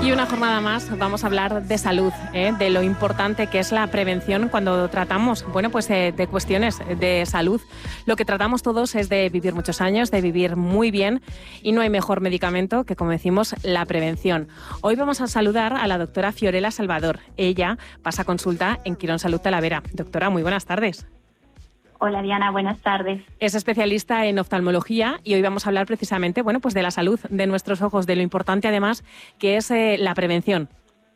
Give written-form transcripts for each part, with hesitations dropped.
Y una jornada más vamos a hablar de salud, de lo importante que es la prevención cuando tratamos, de cuestiones de salud. Lo que tratamos todos es de vivir muchos años, de vivir muy bien, y no hay mejor medicamento que, como decimos, la prevención. Hoy vamos a saludar a la doctora Fiorella Salvador. Ella pasa consulta en Quirón Salud Talavera. Doctora, muy buenas tardes. Hola Diana, buenas tardes. Es especialista en oftalmología y hoy vamos a hablar precisamente de la salud de nuestros ojos, de lo importante además que es la prevención.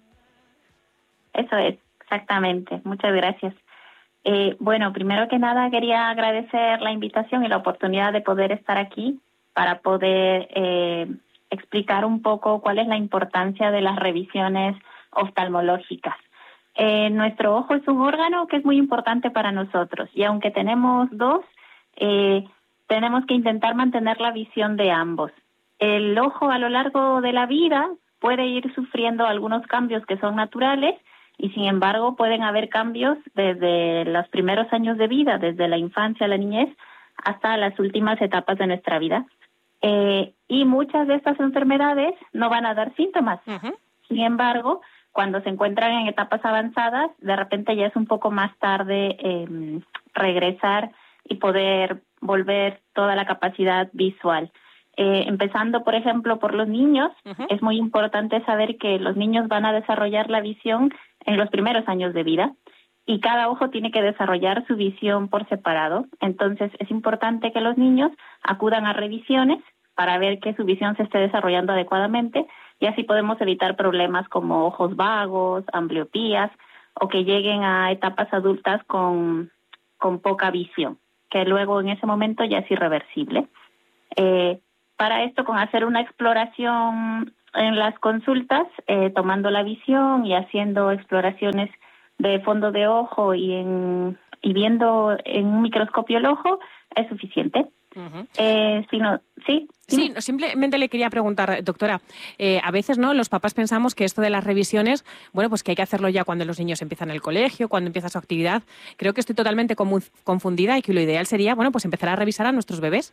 Eso es, exactamente. Muchas gracias. Primero que nada quería agradecer la invitación y la oportunidad de poder estar aquí para poder explicar un poco cuál es la importancia de las revisiones oftalmológicas. Nuestro ojo es un órgano que es muy importante para nosotros y aunque tenemos dos, tenemos que intentar mantener la visión de ambos. El ojo a lo largo de la vida puede ir sufriendo algunos cambios que son naturales y sin embargo pueden haber cambios desde los primeros años de vida, desde la infancia, la niñez, hasta las últimas etapas de nuestra vida. Y muchas de estas enfermedades no van a dar síntomas. Uh-huh. Sin embargo, cuando se encuentran en etapas avanzadas, de repente ya es un poco más tarde regresar y poder volver toda la capacidad visual. Empezando, por ejemplo, por los niños, uh-huh. Es muy importante saber que los niños van a desarrollar la visión en los primeros años de vida y cada ojo tiene que desarrollar su visión por separado. Entonces, es importante que los niños acudan a revisiones para ver que su visión se esté desarrollando adecuadamente y así podemos evitar problemas como ojos vagos, ambliopías o que lleguen a etapas adultas con poca visión, que luego en ese momento ya es irreversible. Para esto, con hacer una exploración en las consultas, tomando la visión y haciendo exploraciones de fondo de ojo y viendo en un microscopio el ojo, es suficiente. Uh-huh. Sí, simplemente le quería preguntar, doctora, a veces los papás pensamos que esto de las revisiones, que hay que hacerlo ya cuando los niños empiezan el colegio, cuando empieza su actividad. Creo que estoy totalmente confundida y que lo ideal sería, empezar a revisar a nuestros bebés.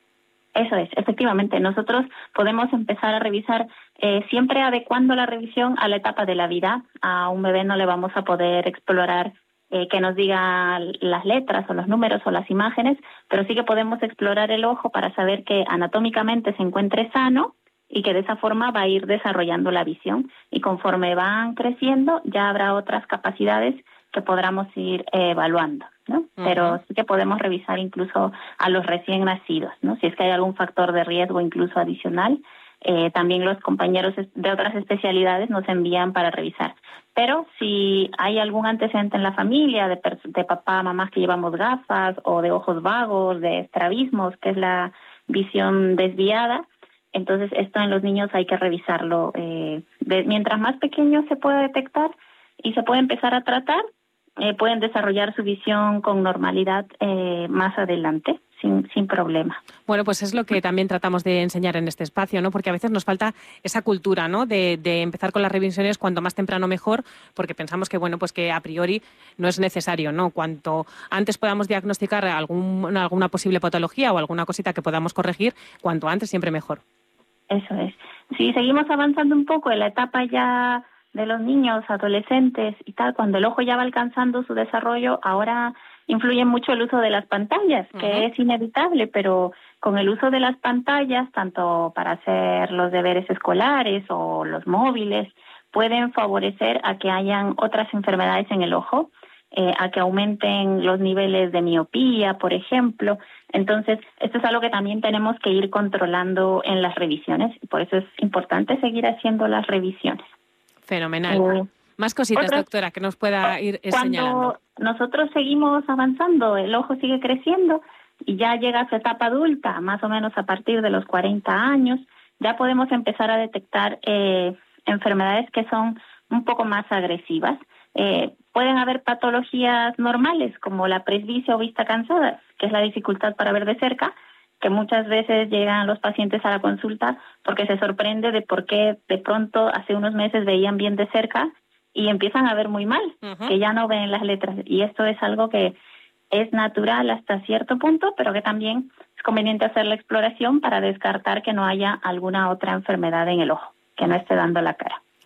Eso es, efectivamente. Nosotros podemos empezar a revisar siempre adecuando la revisión a la etapa de la vida. A un bebé no le vamos a poder explorar que nos diga las letras o los números o las imágenes, pero sí que podemos explorar el ojo para saber que anatómicamente se encuentre sano y que de esa forma va a ir desarrollando la visión. Y conforme van creciendo, ya habrá otras capacidades que podamos ir evaluando, ¿no? Uh-huh. Pero sí que podemos revisar incluso a los recién nacidos, ¿no? Si es que hay algún factor de riesgo incluso adicional, también los compañeros de otras especialidades nos envían para revisar. Pero si hay algún antecedente en la familia, de papá, mamás que llevamos gafas, o de ojos vagos, de estrabismos, que es la visión desviada, entonces esto en los niños hay que revisarlo. Mientras más pequeño se pueda detectar y se puede empezar a tratar, pueden desarrollar su visión con normalidad más adelante, sin problema. Pues es lo que también tratamos de enseñar en este espacio, ¿no? Porque a veces nos falta esa cultura, ¿no? De empezar con las revisiones cuanto más temprano mejor, porque pensamos que, que a priori no es necesario, ¿no? Cuanto antes podamos diagnosticar alguna posible patología o alguna cosita que podamos corregir, cuanto antes siempre mejor. Eso es. Si seguimos avanzando un poco en la etapa ya de los niños, adolescentes y tal, cuando el ojo ya va alcanzando su desarrollo, ahora influye mucho el uso de las pantallas, que uh-huh. es inevitable, pero con el uso de las pantallas, tanto para hacer los deberes escolares o los móviles, pueden favorecer a que hayan otras enfermedades en el ojo, a que aumenten los niveles de miopía, por ejemplo. Entonces, esto es algo que también tenemos que ir controlando en las revisiones, y por eso es importante seguir haciendo las revisiones. Fenomenal. Más cositas, doctora, que nos pueda ir señalando. Cuando nosotros seguimos avanzando, el ojo sigue creciendo y ya llega a su etapa adulta, más o menos a partir de los 40 años, ya podemos empezar a detectar enfermedades que son un poco más agresivas. Pueden haber patologías normales, como la presbicia o vista cansada, que es la dificultad para ver de cerca, que muchas veces llegan los pacientes a la consulta porque se sorprende de por qué de pronto hace unos meses veían bien de cerca y empiezan a ver muy mal, uh-huh. que ya no ven las letras. Y esto es algo que es natural hasta cierto punto, pero que también es conveniente hacer la exploración para descartar que no haya alguna otra enfermedad en el ojo, que no esté dando la cara.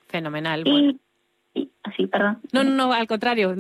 Fenomenal. Bueno. Sí, perdón. No, al contrario,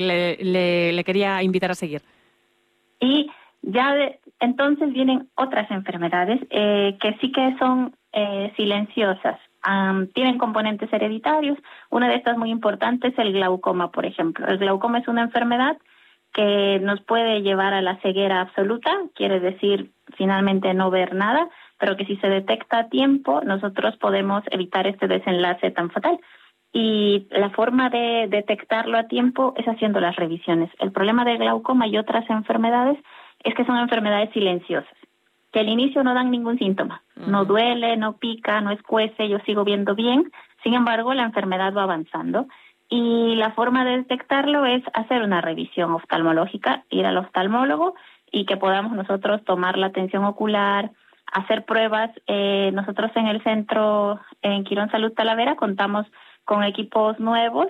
le quería invitar a seguir. Y ya entonces vienen otras enfermedades que sí que son silenciosas. Tienen componentes hereditarios. Una de estas muy importante es el glaucoma, por ejemplo. El glaucoma es una enfermedad que nos puede llevar a la ceguera absoluta, quiere decir finalmente no ver nada, pero que si se detecta a tiempo, nosotros podemos evitar este desenlace tan fatal. Y la forma de detectarlo a tiempo es haciendo las revisiones. El problema del glaucoma y otras enfermedades es que son enfermedades silenciosas, que al inicio no dan ningún síntoma. No duele, no pica, no escuece, yo sigo viendo bien. Sin embargo, la enfermedad va avanzando. Y la forma de detectarlo es hacer una revisión oftalmológica, ir al oftalmólogo y que podamos nosotros tomar la tensión ocular, hacer pruebas. Nosotros en el centro, en Quirón Salud Talavera, contamos con equipos nuevos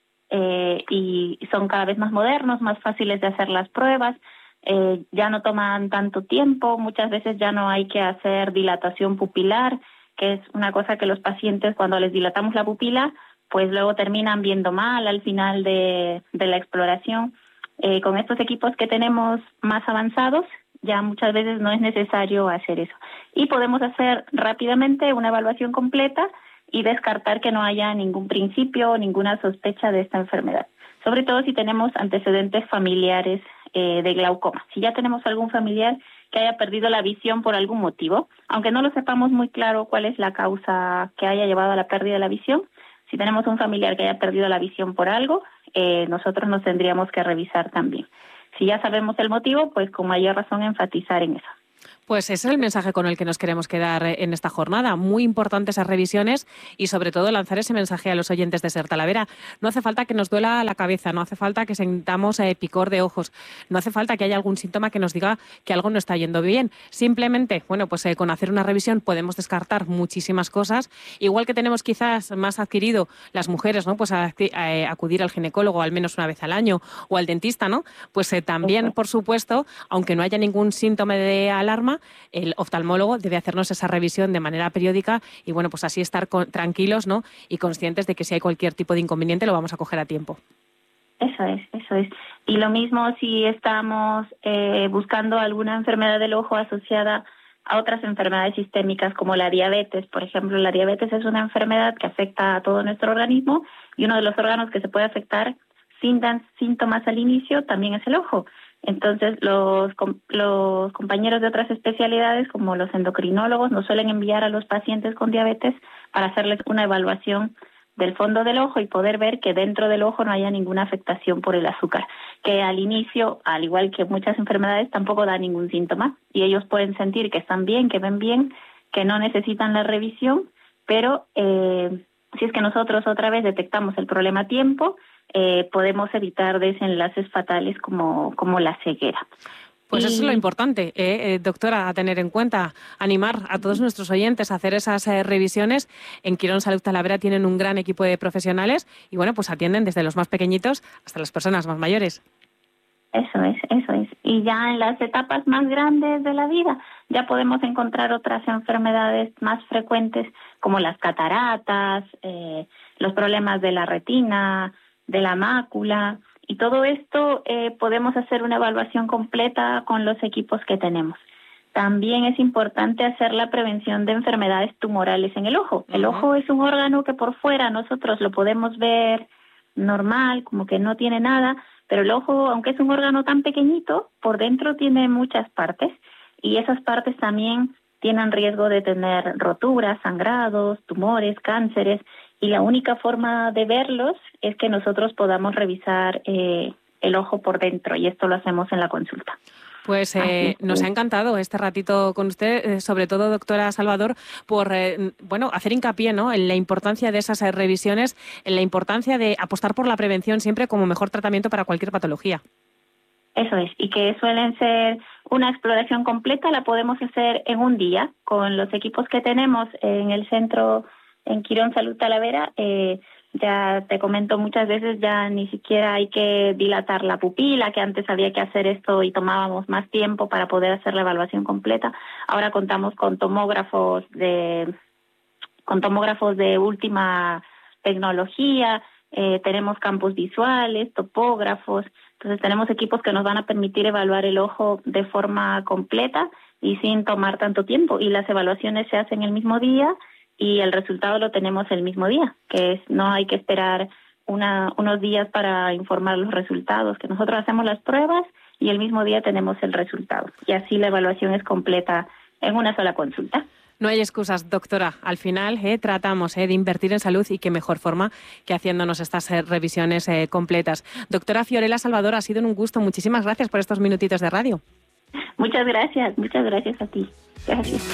y son cada vez más modernos, más fáciles de hacer las pruebas. Ya no toman tanto tiempo, muchas veces ya no hay que hacer dilatación pupilar, que es una cosa que los pacientes cuando les dilatamos la pupila, pues luego terminan viendo mal al final de la exploración. Con estos equipos que tenemos más avanzados, ya muchas veces no es necesario hacer eso. Y podemos hacer rápidamente una evaluación completa y descartar que no haya ningún principio o ninguna sospecha de esta enfermedad. Sobre todo si tenemos antecedentes familiares de glaucoma. Si ya tenemos algún familiar que haya perdido la visión por algún motivo, aunque no lo sepamos muy claro cuál es la causa que haya llevado a la pérdida de la visión, si tenemos un familiar que haya perdido la visión por algo, nosotros nos tendríamos que revisar también. Si ya sabemos el motivo, pues con mayor razón enfatizar en eso. Pues ese es el mensaje con el que nos queremos quedar en esta jornada. Muy importantes esas revisiones y sobre todo lanzar ese mensaje a los oyentes de Ser Talavera. No hace falta que nos duela la cabeza, no hace falta que sintamos picor de ojos, no hace falta que haya algún síntoma que nos diga que algo no está yendo bien. Simplemente, bueno, pues con hacer una revisión podemos descartar muchísimas cosas. Igual que tenemos quizás más adquirido las mujeres, ¿no? Pues acudir al ginecólogo al menos una vez al año o al dentista, ¿no? Pues también, por supuesto, aunque no haya ningún síntoma de alarma, el oftalmólogo debe hacernos esa revisión de manera periódica y bueno, pues así estar tranquilos, ¿no? Y conscientes de que si hay cualquier tipo de inconveniente lo vamos a coger a tiempo. Eso es. Y lo mismo si estamos buscando alguna enfermedad del ojo asociada a otras enfermedades sistémicas como la diabetes. Por ejemplo, la diabetes es una enfermedad que afecta a todo nuestro organismo y uno de los órganos que se puede afectar sin dar síntomas al inicio también es el ojo. Entonces, los compañeros de otras especialidades, como los endocrinólogos, nos suelen enviar a los pacientes con diabetes para hacerles una evaluación del fondo del ojo y poder ver que dentro del ojo no haya ninguna afectación por el azúcar, que al inicio, al igual que muchas enfermedades, tampoco da ningún síntoma y ellos pueden sentir que están bien, que ven bien, que no necesitan la revisión, pero si es que nosotros otra vez detectamos el problema a tiempo, podemos evitar desenlaces fatales como la ceguera. Pues eso es lo importante, doctora, a tener en cuenta, animar a todos nuestros oyentes a hacer esas revisiones. En Quirón Salud Talavera tienen un gran equipo de profesionales y bueno, pues atienden desde los más pequeñitos hasta las personas más mayores. Eso es. Y ya en las etapas más grandes de la vida ya podemos encontrar otras enfermedades más frecuentes como las cataratas, los problemas de la retina, de la mácula, y todo esto podemos hacer una evaluación completa con los equipos que tenemos. También es importante hacer la prevención de enfermedades tumorales en el ojo. El ojo es un órgano que por fuera nosotros lo podemos ver normal, como que no tiene nada, pero el ojo, aunque es un órgano tan pequeñito, por dentro tiene muchas partes y esas partes también tienen riesgo de tener roturas, sangrados, tumores, cánceres. Y la única forma de verlos es que nosotros podamos revisar el ojo por dentro y esto lo hacemos en la consulta. Pues nos ha encantado este ratito con usted, sobre todo, doctora Salvador, por hacer hincapié, ¿no?, en la importancia de esas revisiones, en la importancia de apostar por la prevención siempre como mejor tratamiento para cualquier patología. Eso es, y que suelen ser una exploración completa, la podemos hacer en un día con los equipos que tenemos en el centro en Quirón Salud Talavera. Ya te comento, muchas veces ya ni siquiera hay que dilatar la pupila, que antes había que hacer esto y tomábamos más tiempo para poder hacer la evaluación completa. Ahora contamos con tomógrafos de última tecnología, tenemos campos visuales, topógrafos. Entonces tenemos equipos que nos van a permitir evaluar el ojo de forma completa y sin tomar tanto tiempo. Y las evaluaciones se hacen el mismo día y el resultado lo tenemos el mismo día, que es, no hay que esperar unos días para informar los resultados, que nosotros hacemos las pruebas y el mismo día tenemos el resultado. Y así la evaluación es completa en una sola consulta. No hay excusas, doctora. Al final tratamos de invertir en salud y qué mejor forma que haciéndonos estas revisiones completas. Doctora Fiorella Salvador, ha sido un gusto. Muchísimas gracias por estos minutitos de radio. Muchas gracias a ti. Gracias.